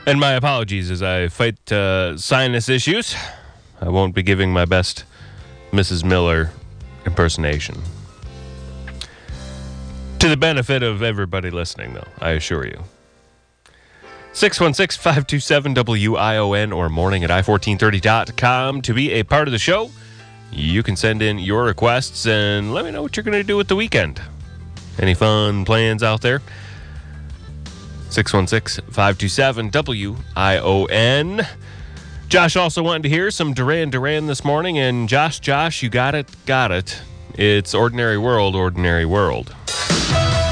And my apologies as I fight sinus issues. I won't be giving my best Mrs. Miller impersonation. To the benefit of everybody listening, though, I assure you. 616-527-WION or morning at i1430.com to be a part of the show. You can send in your requests and let me know what you're going to do with the weekend. Any fun plans out there? 616-527-WION. Josh also wanted to hear some Duran Duran this morning, and Josh, you got it. It's Ordinary World, Ordinary World.